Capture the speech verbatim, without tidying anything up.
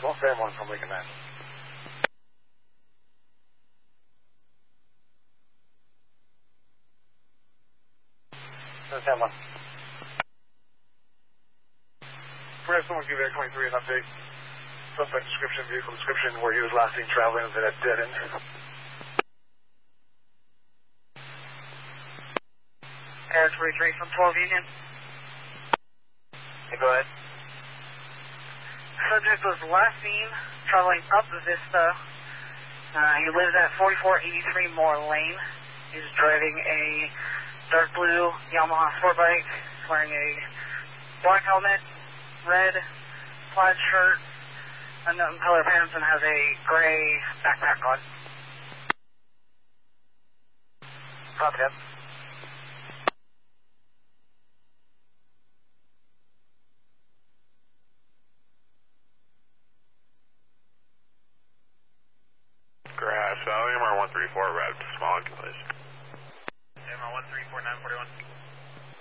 Well, Sam one from Lincoln Mansion. Sam one. We're going to someone give Air twenty-three an update. Suspect description, vehicle description, where he was last seen traveling at a dead end. Air twenty-three from twelve Union. Hey, go ahead. Subject was last seen traveling up Vista. Uh, he lives at forty-four eighty-three Moore Lane. He's driving a dark blue Yamaha sport bike, wearing a black helmet, red plaid shirt, unknown color pants, and has a gray backpack on. Copy that. Grass Valley, M R one three four, route to Smog, please. M R one three four nine four one.